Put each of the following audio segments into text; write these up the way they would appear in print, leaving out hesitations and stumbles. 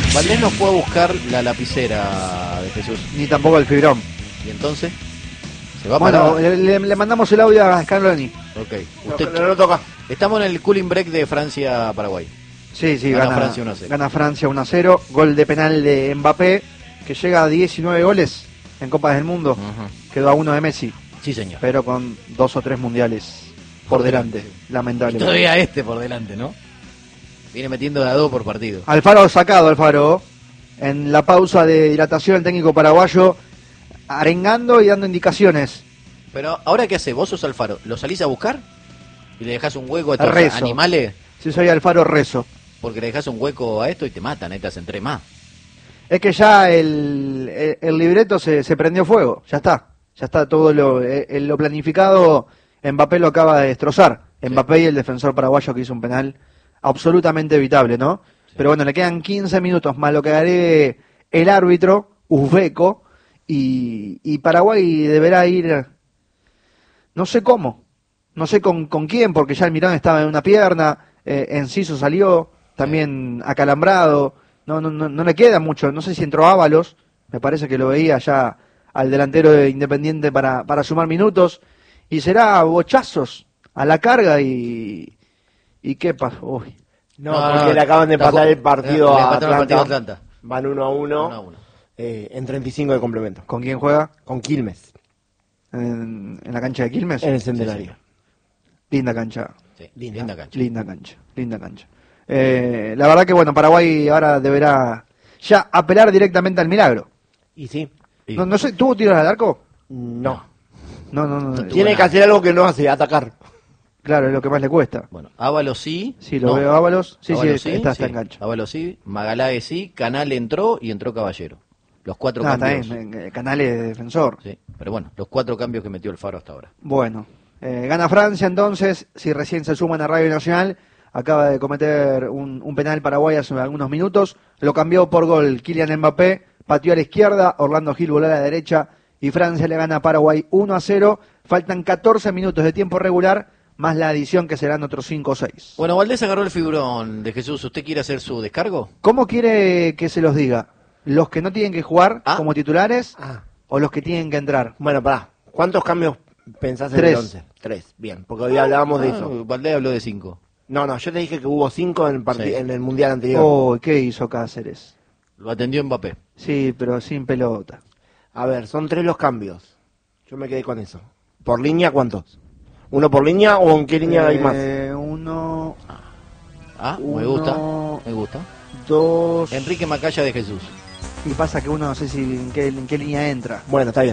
Valdés no fue a buscar la lapicera de Jesús. Ni tampoco el fibrón. ¿Y entonces? ¿Se va Bueno, para...? le mandamos el audio a Scaloni. Ok. No lo toca. Estamos en el cooling break de Francia-Paraguay. Sí, Gana Francia 1-0. Gana Francia 1-0. Gol de penal de Mbappé, que llega a 19 goles en Copas del Mundo. Quedó a 1 de Messi, Sí, señor. pero con 2 o 3 mundiales por delante. Lamentable. Todavía por delante, ¿no? Viene metiendo de a 2 por partido. Alfaro sacado, Alfaro. En la pausa de dilatación, el técnico paraguayo arengando y dando indicaciones. Pero, ¿ahora qué hace? ¿Vos sos Alfaro? ¿Lo salís a buscar? ¿Y le dejás un hueco a estos Rezo. animales? Si soy Alfaro, rezo. Porque le dejás un hueco a esto y te matan, te hacen 3 más. Es que ya el libreto se prendió fuego. Ya está todo lo planificado. Mbappé lo acaba de destrozar. Mbappé y el defensor paraguayo que hizo un penal absolutamente evitable, ¿no? Sí. Pero bueno, le quedan 15 minutos más lo que haré el árbitro uzbeco y Paraguay deberá ir, no sé cómo, no sé con quién, porque ya el Mirón estaba en una pierna, Enciso salió también acalambrado, no le queda mucho, no sé si entró Ábalos, me parece que lo veía ya al delantero de Independiente para sumar minutos, y será bochazos a la carga y qué pasó. Uy. No, porque le acaban de empatar el partido a Atlanta. Van 1-1 en 35 de complemento. ¿Con quién juega? Con Quilmes. ¿En la cancha de Quilmes? En el Centenario. Sí. Linda cancha. Sí, linda cancha. Linda cancha. La verdad que bueno, Paraguay ahora deberá ya apelar directamente al milagro. Y sí. No sé, ¿tuvo tiros al arco? No. No. Tiene que hacer algo que no hace, atacar. Claro, es lo que más le cuesta. Bueno, Ábalos sí. Sí, lo veo Ábalos. Sí, Ábalos está en cancha. Ábalos sí, Magalague sí, Canal entró y entró Caballero. Los 4 cambios. Está bien, Canal es defensor. Sí, pero bueno, los 4 cambios que metió el Faro hasta ahora. Bueno, gana Francia entonces, si recién se suman a Radio Nacional, acaba de cometer un penal Paraguay hace algunos minutos, lo cambió por gol Kylian Mbappé, pateó a la izquierda, Orlando Gil voló a la derecha y Francia le gana a Paraguay 1-0, faltan 14 minutos de tiempo regular, más la adición que serán otros 5 o 6. Bueno, Valdés agarró el fibrón de Jesús, ¿usted quiere hacer su descargo? ¿Cómo quiere que se los diga? ¿Los que no tienen que jugar como titulares o los que tienen que entrar? Bueno, pará, ¿cuántos cambios pensás en el 11? 3, bien, porque hoy hablábamos de eso. Valdés habló de 5. No, yo te dije que hubo 5 en el Mundial anterior. Oh, ¿qué hizo Cáceres? Lo atendió Mbappé. Sí, pero sin pelota. A ver, son 3 los cambios. Yo me quedé con eso. ¿Por línea cuántos? ¿Uno por línea o en qué línea hay más? Uno. Me gusta. 2. Enrique Macaya de Jesús. Y pasa que uno no sé si en qué línea entra. Bueno, está bien.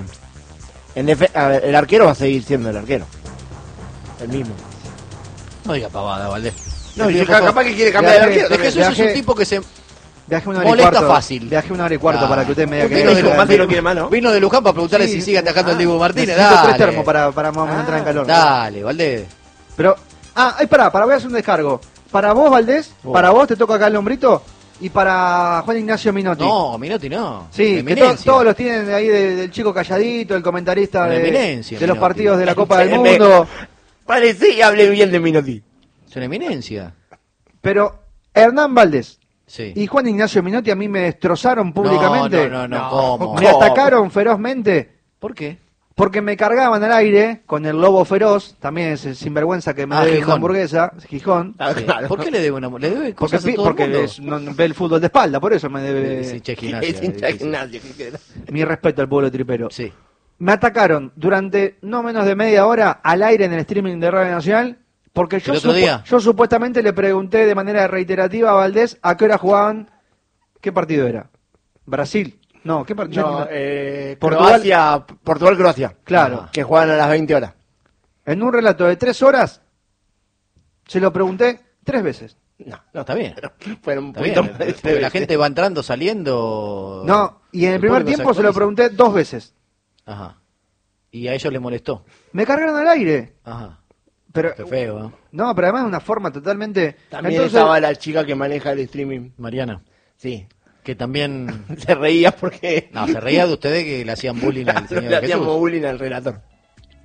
A ver, el arquero va a seguir siendo el arquero. El mismo. No diga pavada, Valdés. No, capaz que quiere cambiar de arquero. De Jesús es un tipo que se viaje una hora molesta y cuarto, fácil. Viaje una hora y cuarto para que usted me diga que vino de Luján para preguntarle si sigue atajando el Dibu Martínez. Dale. 3 termos para entrar en calor. Dale, Valdés. Pero, voy a hacer un descargo. Para vos, Valdés, para vos te toca acá el hombrito. Y para Juan Ignacio Minotti. No, Minotti no. Sí, que todos los tienen ahí del chico calladito, el comentarista de los partidos de la Copa del Mundo. Parece y hable bien de Minotti. Es una eminencia. Pero Hernán Valdés sí. y Juan Ignacio Minotti a mí me destrozaron públicamente. No, ¿cómo? Me atacaron ferozmente. ¿Por qué? Porque me cargaban al aire con el lobo feroz, también es el sinvergüenza que me debe una hamburguesa, Gijón. Sí. Claro. ¿Por qué le debe una hamburguesa? ¿Le debe cosas a todo porque el mundo? no ve el fútbol de espalda, por eso me debe... Es hincha gimnasia. Mi respeto al pueblo tripero. Sí. Me atacaron durante no menos de media hora al aire en el streaming de Radio Nacional, porque yo supuestamente le pregunté de manera reiterativa a Valdés a qué hora jugaban, qué partido era. Brasil. No, ¿qué partido? No, Portugal-Croacia. Claro. Que juegan a las 20 horas. En un relato de 3 horas, se lo pregunté 3 veces. No, está bien. Fueron un poquito bien, porque la gente va entrando, saliendo. No, y en el primer tiempo se lo pregunté 2 veces. Ajá. Y a ellos les molestó. Me cargaron al aire. Ajá. Pero, qué feo, ¿eh? No, pero además de una forma totalmente... También estaba la chica que maneja el streaming. Mariana. Sí. Que también... se reía porque... No, se reía de ustedes que le hacían bullying al señor Le hacíamos bullying al relator.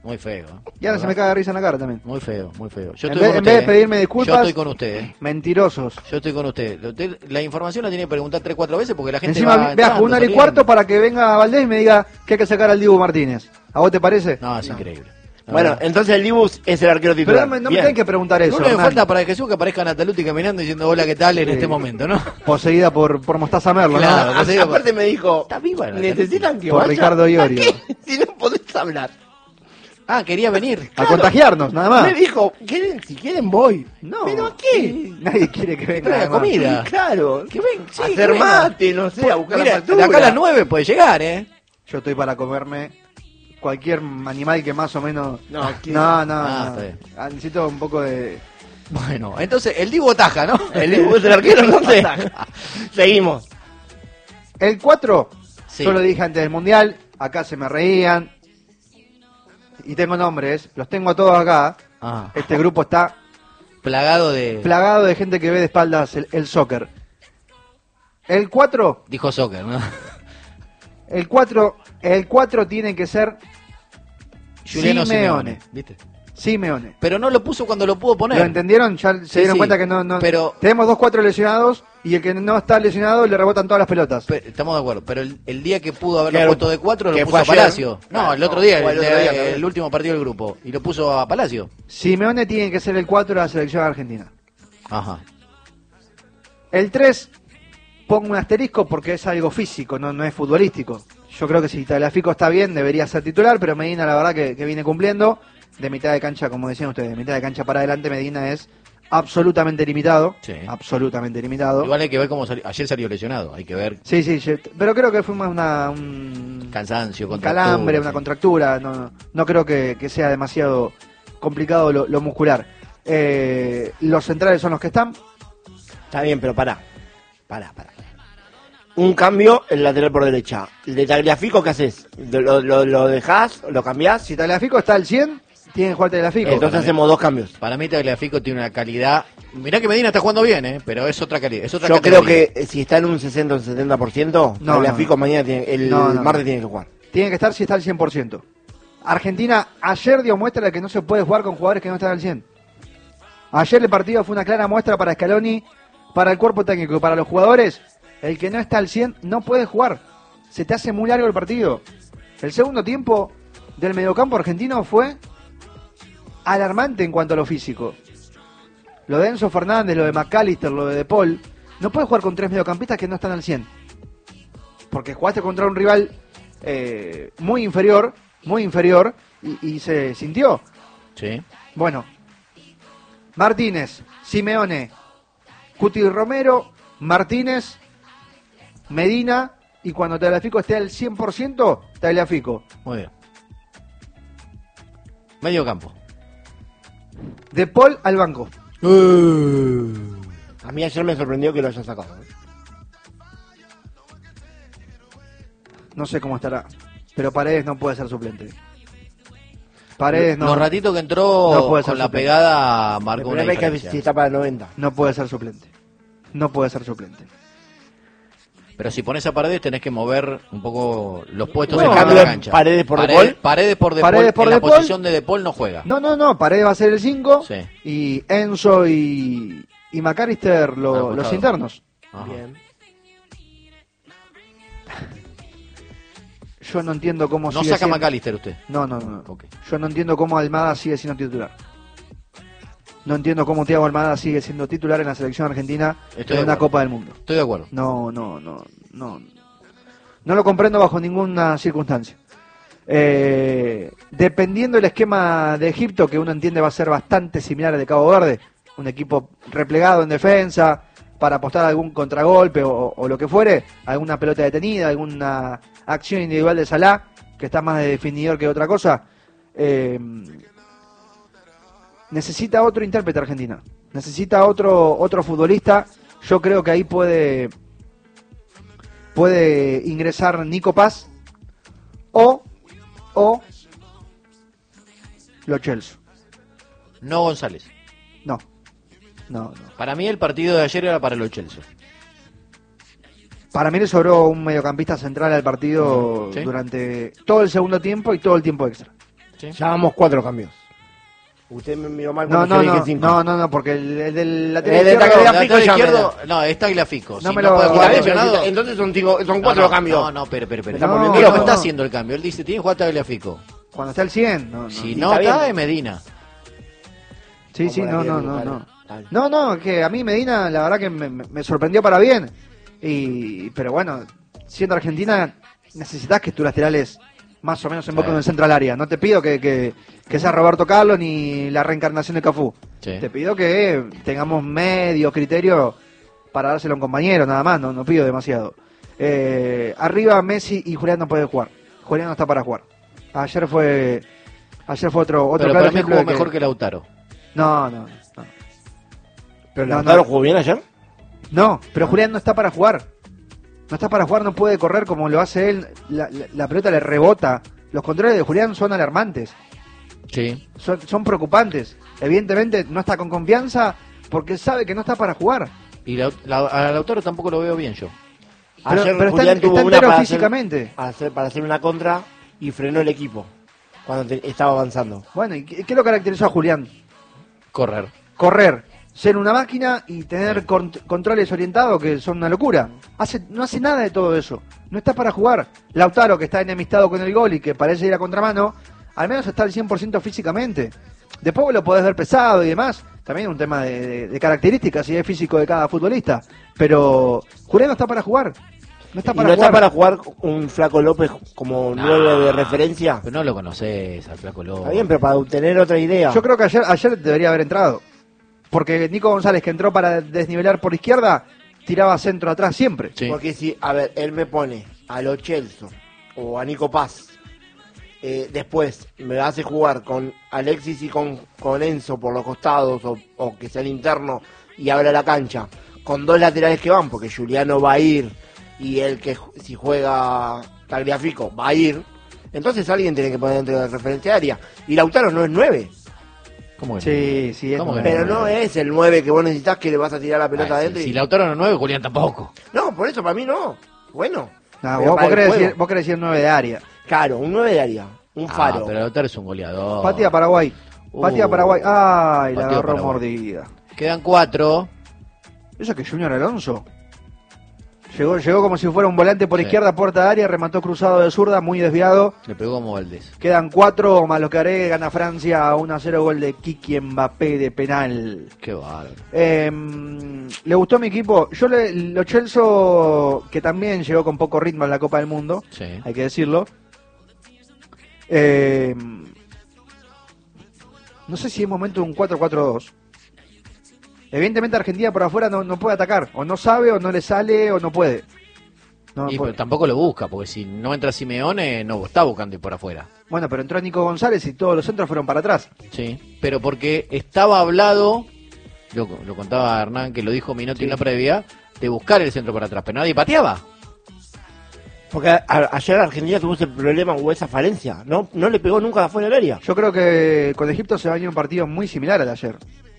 Muy feo. Y ahora se me caga de risa en la cara también. Muy feo, muy feo. Yo En estoy con vez de usted, pedirme disculpas, yo estoy con usted. Mentirosos. Yo estoy con usted. Usted la información la tiene que preguntar 3, 4 veces porque la gente Encima va ve a jugar y saliendo. cuarto para que venga Valdés y me diga que hay que sacar al Dibu Martínez. ¿A vos te parece? No, es increíble. La Bueno, verdad. entonces el Dibu es el arquero Pero titular. no me Bien. tienen que preguntar Lo eso. único que Hernán. falta para Jesús que aparezca Nataluti caminando diciendo hola, ¿qué tal? En Sí. este momento, ¿no? Poseída por Mostaza Merlo, Claro, ¿no? que se- Aparte me dijo, Está viva la necesitan que Por vaya. Ricardo Iorio. ¿Para qué? Si no podés hablar. Ah, quería venir. A contagiarnos, nada más. Me dijo, si quieren voy. No. ¿Pero a qué? Nadie quiere que venga. traiga además. comida. Claro. Que ven, sí, que hacer venga. mate, no sé, a buscar Mira, la de factura. acá a las 9 puede llegar, ¿eh? Yo estoy para comerme cualquier animal que más o menos... No, ¿qué? no. está bien. Necesito un poco de... Bueno, entonces el Dibu ataja, ¿no? El Dibu es el arquero, no sé. Seguimos. El 4, Sí. yo lo dije antes del Mundial, acá se me reían. Y tengo nombres, los tengo a todos acá. Ah, Este grupo está plagado de... plagado de gente que ve de espaldas el soccer. El 4, Dijo soccer, ¿no? el 4 tiene que ser Juliano Simeone. ¿viste? Simeone. Pero no lo puso cuando lo pudo poner. ¿Lo entendieron? Ya se Sí, dieron sí, cuenta que no... pero- Tenemos 2-4 lesionados y el que no está lesionado le rebotan todas las pelotas. Estamos de acuerdo, pero el día que pudo haberlo Claro, puesto de 4 que lo puso a fue ayer. Palacio. No, Claro, el otro día, fue el otro día también. el último partido del grupo. Y lo puso a Palacio. Simeone tiene que ser el 4 de la selección argentina. Ajá. El 3, pongo un asterisco porque es algo físico, no es futbolístico. Yo creo que si Tagliafico está bien, debería ser titular, pero Medina la verdad que viene cumpliendo. De mitad de cancha, como decían ustedes, de mitad de cancha para adelante, Medina es absolutamente limitado. Sí. Absolutamente limitado. Igual hay que ver cómo salió. Ayer salió lesionado. Hay que ver Sí, pero creo que fue más un cansancio, un contractura, calambre, sí. una contractura. No creo que sea demasiado complicado lo muscular. Los centrales son los que están. Está bien, pero pará. Un cambio, el lateral por derecha. El de Tagliafico, ¿qué haces? ¿Lo dejás? ¿Lo cambiás? Si Tagliafico está al 100, tiene que jugar Tagliafico. Entonces hacemos dos cambios. Para mí Tagliafico tiene una calidad. Mirá que Medina está jugando bien, pero es otra calidad. Es otra Yo categoría. creo que si está en un 60 o 70%, No, Tagliafico no. mañana tiene, el No. martes tiene que jugar. Tiene que estar si está al 100%. Argentina ayer dio muestra de que no se puede jugar con jugadores que no están al 100. Ayer el partido fue una clara muestra para Scaloni, para el cuerpo técnico y para los jugadores. El que no está al 100 no puede jugar. Se te hace muy largo el partido. El segundo tiempo del mediocampo argentino fue alarmante en cuanto a lo físico. Lo de Enzo Fernández, lo de McAllister, lo de De Paul. No puedes jugar con tres mediocampistas que no están al 100. Porque jugaste contra un rival muy inferior, y se sintió. Sí. Bueno, Martínez, Simeone, Cuti Romero, Martínez, Medina, y cuando Tagliafico esté al 100%, Tagliafico. Muy bien. Medio campo. De Paul al banco. A mí ayer me sorprendió que lo hayan sacado. No sé cómo estará, pero Paredes no puede ser suplente. Paredes no, Los ratitos que entró no puede ser con la suplente. pegada El marcó una problema es que diferencia. si está para el 90. no puede ser suplente. No puede ser suplente. Pero si pones a Paredes tenés que mover un poco los puestos Bueno, en cambio la de cancha. Paredes por De Paul. Paredes por De Paredes Paul. por En De la Paul. posición de De Paul no juega. No, Paredes va a ser el 5 Sí. y Enzo y McAllister Al los costado. internos. Ajá. Bien. Yo no entiendo cómo No sigue saca siendo... McAllister usted. No. Ok. Yo no entiendo cómo Almada sigue siendo titular. No entiendo cómo Thiago Almada sigue siendo titular en la selección argentina Estoy en de una acuerdo. Copa del Mundo. Estoy de acuerdo. No lo comprendo bajo ninguna circunstancia. Dependiendo del esquema de Egipto, que uno entiende va a ser bastante similar al de Cabo Verde, un equipo replegado en defensa para apostar a algún contragolpe o lo que fuere, alguna pelota detenida, alguna acción individual de Salah, que está más de definidor que otra cosa. Necesita otro intérprete Argentina, necesita otro futbolista. Yo creo que ahí puede ingresar Nico Paz o Lo Celso. No González. No. Para mí el partido de ayer era para los Chelsea. Para mí le sobró un mediocampista central al partido Sí. durante todo el segundo tiempo y todo el tiempo extra. Sí. Ya vamos 4 cambios. Usted me miró mal No, cuando no, yo dije no, 5. no, porque el del lateral El de izquierdo... Tagliafico Lateral ya me izquierdo, no, es Tagliafico. No Si me no lo- puede Está jugar bien, lesionado. Entonces son 4 cambios. No, pero. Me está No, poniendo Él no loco. está haciendo el cambio. Él dice, tiene que jugar Tagliafico. Cuando está el 100, no. Si Y no está está, bien. es Medina. Sí, sí, Vamos no, a no, ver, no, no. dale. No, que a mí Medina, la verdad que me sorprendió para bien. Pero bueno, siendo Argentina, necesitas que tu laterales más o menos invoquen Sí. el centro al área. No te pido que sea Roberto Carlos ni la reencarnación de Cafú. Sí. Te pido que tengamos medio criterio para dárselo a un compañero, nada más, no pido demasiado. Arriba Messi y Julián no puede jugar. Julián no está para jugar. Ayer fue otro Pero claro para mí ejemplo jugó de mejor que Lautaro. No. ¿Pero No, Lautaro no. jugó bien ayer? No, pero Julián no está para jugar. No está para jugar, no puede correr como lo hace él. La pelota le rebota. Los controles de Julián son alarmantes. Sí. Son preocupantes. Evidentemente no está con confianza porque sabe que no está para jugar. Y a Lautaro tampoco lo veo bien yo. Pero Ayer está Julián tuvo entero una para físicamente. para hacer una contra y frenó el equipo cuando estaba avanzando. Bueno, ¿y qué lo caracterizó a Julián? Correr. Correr, ser una máquina y tener controles orientados que son una locura. No hace nada de todo eso. No está para jugar. Lautaro, que está enemistado con el gol y que parece ir a contramano, al menos está al 100% físicamente. Después lo podés ver pesado y demás. También es un tema de características y de físico de cada futbolista. Pero Julián no está para jugar. No está ¿Y para no jugar. está para jugar un Flaco López como 9 de referencia? Pero no lo conoces al Flaco López. Está bien, pero para obtener otra idea. Yo creo que ayer debería haber entrado. Porque Nico González, que entró para desnivelar por izquierda, tiraba centro atrás siempre. Sí. Porque si, a ver, él me pone a Lo Celso o a Nico Paz, después me hace jugar con Alexis y con Enzo por los costados o que sea el interno y abra la cancha, con 2 laterales que van, porque Juliano va a ir y el que si juega Tagliafico va a ir, entonces alguien tiene que poner dentro de la referencia área. Y Lautaro no es 9. ¿Cómo que Sí, es ¿Cómo que nueve. Pero no es el 9 que vos necesitas que le vas a tirar la pelota no? adentro. Si y... Lautaro no es 9, Julián tampoco. No, por eso para mí no. Bueno. No, pero vos para el querés juego. decir 9 de área. Claro, un 9 de área. Un faro. Pero Lautaro es un goleador. Patía Paraguay. Patía Paraguay. Ay, la Pateó agarró Paraguay. mordida. Quedan 4. ¿Eso que Junior Alonso? Llegó como si fuera un volante por Sí. izquierda, puerta de área, remató cruzado de zurda, muy desviado. Le pegó como Valdés. Quedan 4, más lo que haré, gana Francia 1-0, gol de Kiki Mbappé de penal. Qué bárbaro. ¿Le gustó mi equipo? Lo Chelsea, que también llegó con poco ritmo en la Copa del Mundo, Sí. hay que decirlo. No sé si es momento de un 4-4-2. Evidentemente Argentina por afuera no puede atacar, o no sabe, o no le sale, o no puede. No Y puede. pero tampoco lo busca, porque si no entra Simeone, no está buscando ir por afuera. Bueno, pero entró Nico González y todos los centros fueron para atrás. Sí. Pero porque estaba hablado, lo contaba Hernán, que lo dijo Minotti en la previa, de buscar el centro para atrás, pero nadie pateaba. Porque ayer Argentina tuvo ese problema o esa falencia. No le pegó nunca de afuera del área. Yo creo que con Egipto se va a venir un partido muy similar al de ayer.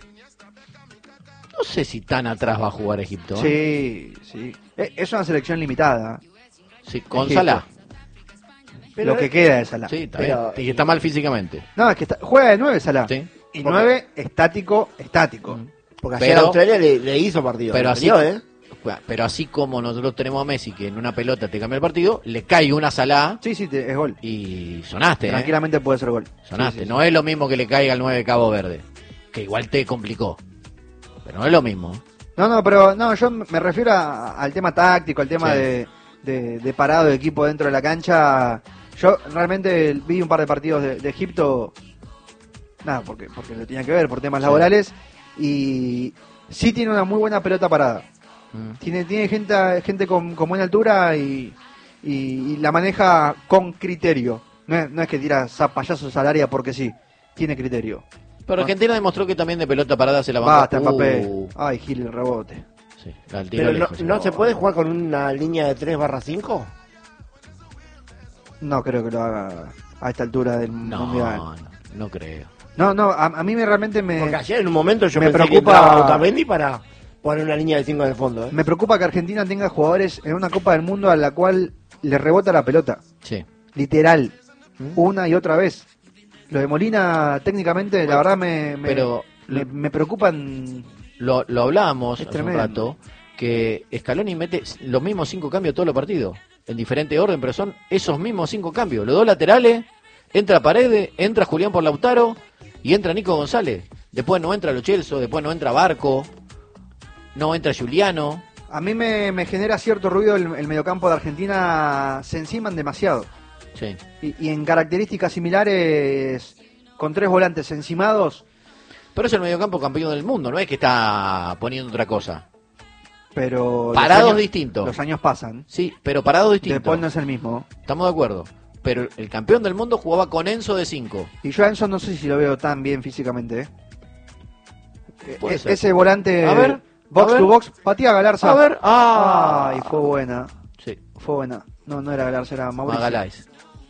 No sé si tan atrás va a jugar Egipto. ¿eh? Sí. Es una selección limitada. Sí, con Egipto. Salah. Lo que queda de Salah. Sí, está Pero- bien. Y está mal físicamente. No, es que juega de 9 Salah. Sí. Y 9 estático. Porque ayer Pero- Australia le hizo partido. Pero Le así, peleó, pero así como nosotros tenemos a Messi, que en una pelota te cambia el partido, le cae una Salah Sí, es gol. y sonaste. Tranquilamente puede ser gol. Sonaste. Sí, sí, No es lo mismo que le caiga al 9 de Cabo Verde, que igual te complicó. Pero no es lo mismo. No, yo me refiero al tema táctico, al tema Sí. de parado de equipo dentro de la cancha. Yo realmente vi un par de partidos de Egipto, nada, porque lo tenía que ver por temas Sí. laborales, y sí tiene una muy buena pelota parada. Mm. Tiene gente con buena altura y la maneja con criterio. No es que tira zapallazos al área porque sí, tiene criterio. Pero Argentina demostró que también de pelota parada se la banca. Basta, Mbappé. Ay, Gil, el rebote. Sí, al tiro Pero lejos, no se puede jugar con una línea de 3/5. No creo que lo haga a esta altura del Mundial. No creo. No, a mí realmente Porque ayer en un momento yo me pensé que preocupa- entraba Otamendi para poner una línea de 5 en el fondo. me preocupa que Argentina tenga jugadores en una Copa del Mundo a la cual le rebota la pelota. Sí. Literal. Una y otra vez. Lo de Molina, técnicamente, la verdad pero me preocupan. lo hablábamos Es hace un tremendo. rato, que Scaloni mete los mismos 5 cambios todos los partidos, en diferente orden, pero son esos mismos 5 cambios. Los 2 laterales, entra Paredes, entra Julián por Lautaro y entra Nico González. Después no entra Lo Celso, después no entra Barco, no entra Giuliano. A mí me genera cierto ruido el mediocampo de Argentina, se enciman demasiado. Sí. Y en características similares, con 3 volantes encimados, Pero es el mediocampo campeón del mundo, no es que está poniendo otra cosa. pero... los Parados años- distintos. Los años pasan. Sí, pero parados De distintos. Paul no es el mismo. Estamos de acuerdo. Pero el campeón del mundo jugaba con Enzo de 5. Y yo a Enzo no sé si lo veo tan bien físicamente. Puede ser. Ese volante A ver, box a ver. to box, patía a Galarza. A ver, Ay, fue buena. Sí, Fue buena. No era Galarza, era Mauricio. Magaláes.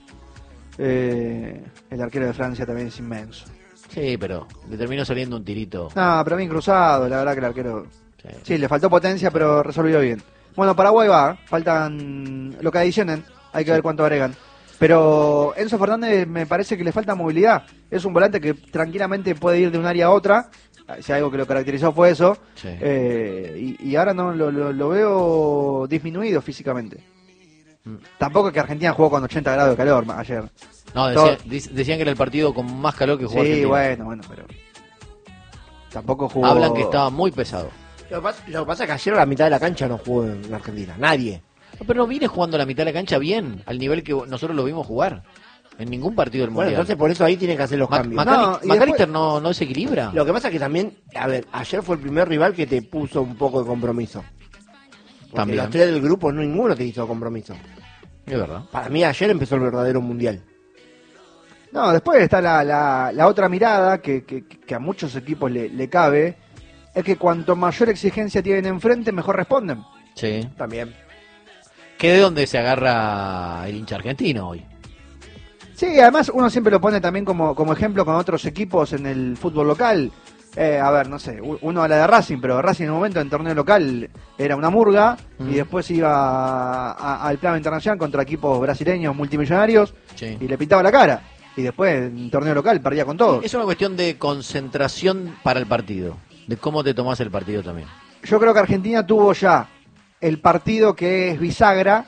El arquero de Francia también es inmenso. Sí, pero le terminó saliendo un tirito. No, pero bien cruzado, la verdad que el arquero... Sí. Sí, le faltó potencia, pero resolvió bien. Bueno, Paraguay va, faltan lo que adicionen, hay que ver cuánto agregan. Pero Enzo Fernández me parece que le falta movilidad. Es un volante que tranquilamente puede ir de un área a otra. Si algo que lo caracterizó fue eso. Sí. Y ahora no lo veo disminuido físicamente. Tampoco es que Argentina jugó con 80 grados de calor ayer. No, Todo- decían que era el partido con más calor que jugó Sí, Argentina. bueno, pero... Tampoco jugó... Hablan que estaba muy pesado. Lo que pasa es que ayer la mitad de la cancha no jugó en Argentina. Nadie. No, pero no viene jugando la mitad de la cancha bien, al nivel que nosotros lo vimos jugar. En ningún partido del Bueno, Mundial. entonces por eso ahí tienen que hacer los cambios. No, y McAllister no desequilibra. Lo que pasa es que también, a ver, ayer fue el primer rival que te puso un poco de compromiso. Porque También. los 3 del grupo ninguno te hizo compromiso. Es verdad. Para mí ayer empezó el verdadero mundial. No, después está la otra mirada que a muchos equipos le cabe, es que cuanto mayor exigencia tienen enfrente, mejor responden. Sí. También. Que de dónde se agarra el hincha argentino hoy. Sí, además uno siempre lo pone también como ejemplo con otros equipos en el fútbol local. A ver, no sé, uno habla de Racing, pero Racing en un momento en torneo local era una murga y después iba al plano internacional contra equipos brasileños multimillonarios Sí. y le pintaba la cara. Y después en torneo local perdía con todo. Es una cuestión de concentración para el partido. De cómo te tomás el partido también. Yo creo que Argentina tuvo ya el partido que es bisagra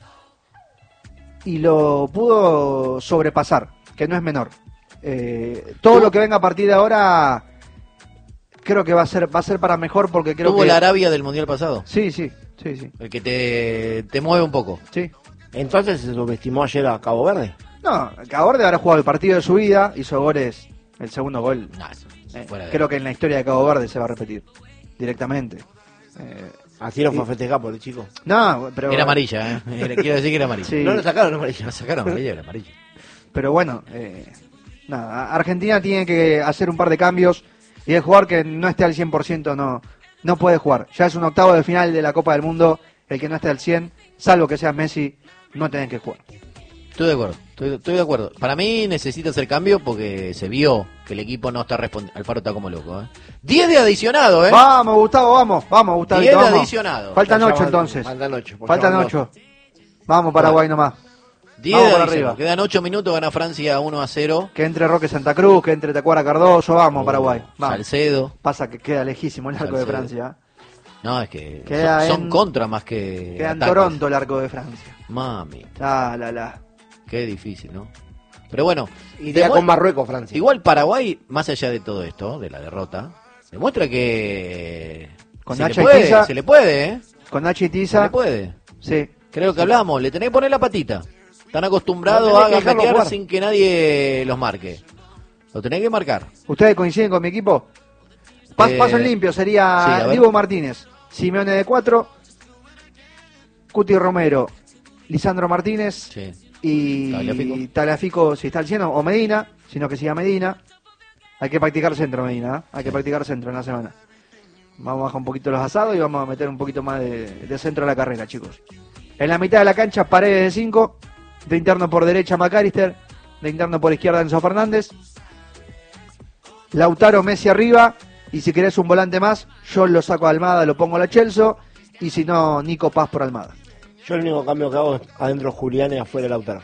y lo pudo sobrepasar, que no es menor. Todo lo que venga a partir de ahora creo que va a ser para mejor porque creo Tuvo que... la Arabia del Mundial pasado. Sí. El que te mueve un poco. Sí. Entonces se subestimó ayer a Cabo Verde. No, Cabo Verde habrá jugado el partido de su vida, hizo goles, el segundo gol. Nah, fuera de- Creo que en la historia de Cabo Verde se va a repetir directamente. Así lo Sí. fue a festejar por el chico. No, pero... Era amarilla, ¿eh? Quiero decir que era amarilla. Sí. No lo sacaron amarilla. La sacaron amarilla, era amarilla. Pero bueno, nada, Argentina tiene que hacer un par de cambios y el jugador que no esté al 100% no puede jugar. Ya es un octavo de final de la Copa del Mundo, el que no esté al 100, salvo que sea Messi, no tienen que jugar. Estoy de acuerdo, estoy de acuerdo. Para mí necesita hacer cambio porque se vio que el equipo no está respondiendo. Alfaro está como loco, ¿eh? 10 de adicionado, ¿eh? Vamos, Gustavo, vamos, Gustavo. 10 de adicionado. Faltan Ya 8 van- entonces. Faltan 8. Faltan 8. Vamos, Paraguay nomás. 10 Vamos de por adicionado. arriba. Quedan 8 minutos, gana Francia 1-0. Que entre Roque Santa Cruz, que entre Tacuara Cardoso, vamos, Paraguay. Vamos. Salcedo. Pasa que queda lejísimo el arco de Salcedo. Francia. No, es que Queda son en- contra más que Queda en ataques. Toronto el arco de Francia. Mami, La. qué difícil, ¿no? Pero bueno, Iría con Marruecos, Francia. igual Paraguay, más allá de todo esto, de la derrota, demuestra que Con se, Nacha le y puede, Tiza. se le puede, ¿eh? Con Nachi y Se Tiza. le puede. Sí. Creo que hablamos, le tenés que poner la patita. Están acostumbrados No tenés a que dejarlo gajetear jugar. sin que nadie los marque. Lo tenés que marcar. ¿Ustedes coinciden con mi equipo? Paso en limpio, sí, a sería ver. Diego Martínez, Simeone de 4, Cuti Romero, Lisandro Martínez Sí. y Tagliafico, si está al 100, o Medina, sino que siga Medina. Hay que practicar centro, Medina, ¿eh? Hay que practicar centro en la semana. Vamos a bajar un poquito los asados y vamos a meter un poquito más de centro a la carrera, chicos. En la mitad de la cancha, Paredes de 5, de interno por derecha McAllister, de interno por izquierda Enzo Fernández, Lautaro, Messi arriba, y si querés un volante más, yo lo saco a Almada, lo pongo a la Chelsea, y si no, Nico Paz por Almada. Yo el único cambio que hago es adentro Julián y afuera Lautaro.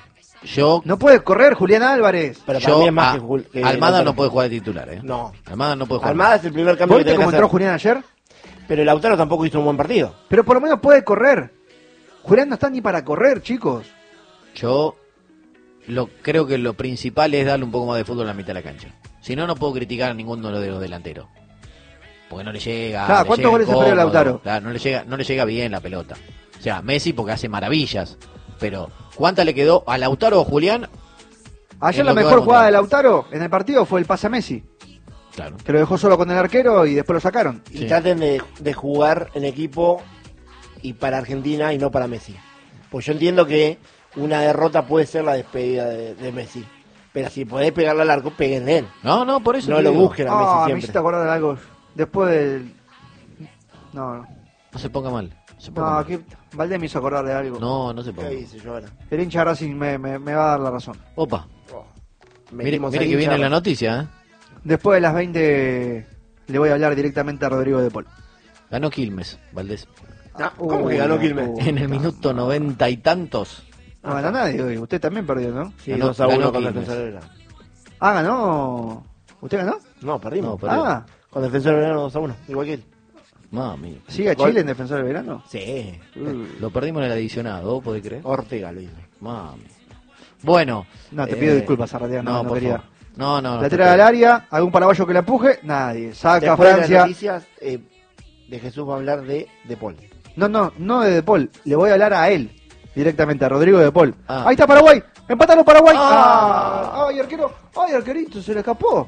Yo, No puede correr Julián Álvarez. Pero para yo mí es más que Almada Lautaro. no puede jugar de titular, ¿eh? No. Almada no puede jugar. Almada es el primer cambio que ¿Viste tiene que cómo entró hacer. Julián ayer? Pero Lautaro tampoco hizo un buen partido. Pero por lo menos puede correr. Julián no está ni para correr, chicos. Yo creo que lo principal es darle un poco más de fútbol a la mitad de la cancha. Si no, no puedo criticar a ninguno de los delanteros. Porque no le llega. Claro, le ¿cuántos llega goles ha perdido incómodo, Lautaro? claro, no le llega bien la pelota. O sea, Messi porque hace maravillas. Pero, ¿cuánta le quedó a Lautaro o Julián? Ayer En la lo que va mejor al jugada de Mundial. Lautaro en el partido fue el pase a Messi, Claro. que lo dejó solo con el arquero y después lo sacaron. Y Sí. traten de jugar en equipo y para Argentina y no para Messi. Pues yo entiendo que una derrota puede ser la despedida de Messi. Pero si podés pegarle al arco, péguenle él. No, por eso No te lo digo. busquen a Messi Me siempre. hiciste acordar de algo. Después del... No, No se ponga mal. Se ponga no, mal. aquí Valdés me hizo acordar de algo. No se ponga ¿Qué mal. hice yo ahora? El hincha Racing me va a dar la razón. Opa, Oh, mire metimos que al viene hincha. la noticia, ¿eh? Después de las 20 le voy a hablar directamente a Rodrigo de Paul. Ganó Quilmes, Valdés. Ah, ¿Cómo que ganó Quilmes? En el minuto 90 y tantos. No gana nadie hoy. Usted también perdió, ¿no? Sí, Ganó- 2-1 ganó con Quilmes. Defensor Belgrano. Ah, ganó. ¿Usted ganó? No, perdimos. No, perdió. Ah, Con Defensor Belgrano 2-1, igual que él. Mami. ¿sigue a Gol. Chile en Defensor del Verano? Sí. Lo perdimos en el adicionado, ¿vos podés creer? Ortega lo hizo. Mami. Bueno. No, te pido disculpas, Arratia, no por quería. favor. No. Lateral al área, algún paraguayo que la empuje, nadie. Saca Después de las Francia. noticias, de Jesús va a hablar de Paul. No de Paul, le voy a hablar a él, directamente, a Rodrigo de Paul. Ah. Ahí está Paraguay, empataron Paraguay. Ah. Ay, arquero, ay, arquerito, se le escapó.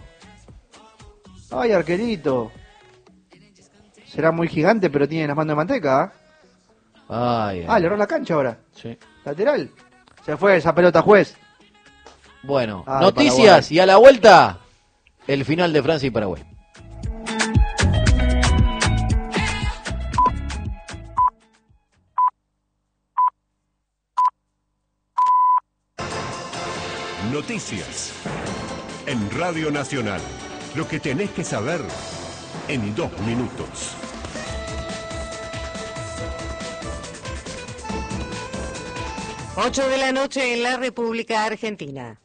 Ay, arquerito. Será muy gigante, pero tiene las manos de manteca. Ay, Le erró la cancha ahora. sí. Lateral. Se fue esa pelota, juez. Bueno, Ay, noticias Paraguay. y a la vuelta, el final de Francia y Paraguay. Noticias. En Radio Nacional. Lo que tenés que saber en 2 minutos. Ocho de la noche en la República Argentina.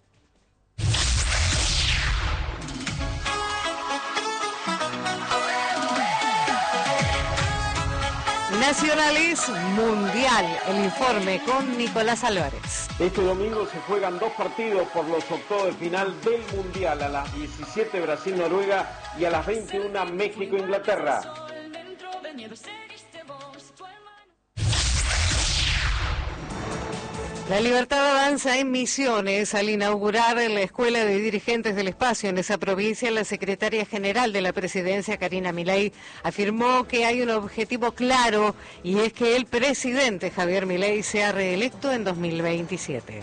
Nacionales Mundial, el informe con Nicolás Álvarez. Este domingo se juegan 2 partidos por los octavos de final del Mundial. A las 17 Brasil-Noruega y a las 21 México-Inglaterra. La Libertad avanza en Misiones. Al inaugurar la Escuela de Dirigentes del Espacio en esa provincia, la secretaria general de la presidencia, Karina Milei, afirmó que hay un objetivo claro y es que el presidente Javier Milei sea reelecto en 2027.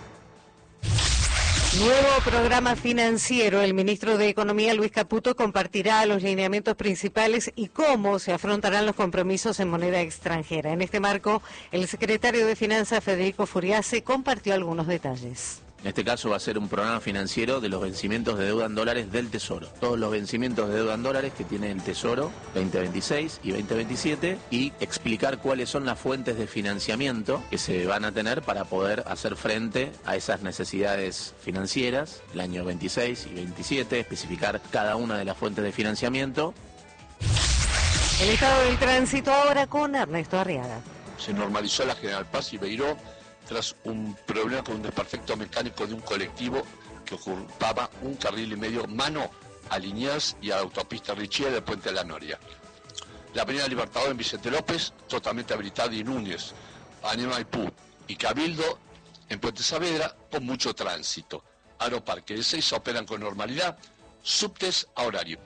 Nuevo programa financiero. El ministro de Economía, Luis Caputo, compartirá los lineamientos principales y cómo se afrontarán los compromisos en moneda extranjera. En este marco, el secretario de Finanzas, Federico Furiase, compartió algunos detalles. En este caso va a ser un programa financiero de los vencimientos de deuda en dólares del Tesoro. Todos los vencimientos de deuda en dólares que tiene el Tesoro 2026 y 2027 y explicar cuáles son las fuentes de financiamiento que se van a tener para poder hacer frente a esas necesidades financieras el año 26 y 27, especificar cada una de las fuentes de financiamiento. El estado del tránsito ahora con Ernesto Arriaga. Se normalizó la General Paz y Beiró tras un problema con un desperfecto mecánico de un colectivo que ocupaba un carril y medio mano a Liniers y a la autopista Richier del Puente de la Noria. La avenida Libertador en Vicente López, totalmente habilitada, y Núñez, Avenida Maipú y Cabildo en Puente Saavedra con mucho tránsito. Aeroparque de 6 operan con normalidad, subtes a horario.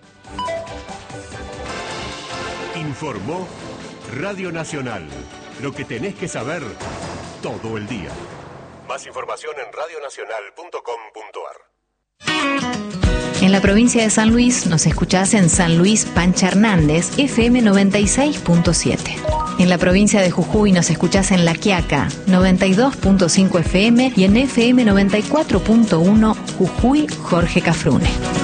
Informó Radio Nacional. Lo que tenés que saber todo el día. Más información en radionacional.com.ar. En la provincia de San Luis nos escuchás en San Luis Pancha Hernández, FM 96.7. En la provincia de Jujuy nos escuchás en La Quiaca, 92.5 FM y en FM 94.1 Jujuy Jorge Cafrune.